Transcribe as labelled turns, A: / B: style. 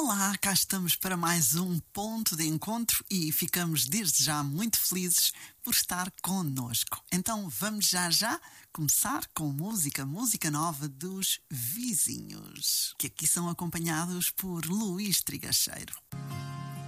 A: Olá, cá estamos para mais um ponto de encontro e ficamos desde já muito felizes por estar connosco. Então vamos já começar com música nova dos Vizinhos, que aqui são acompanhados por Luís Trigacheiro.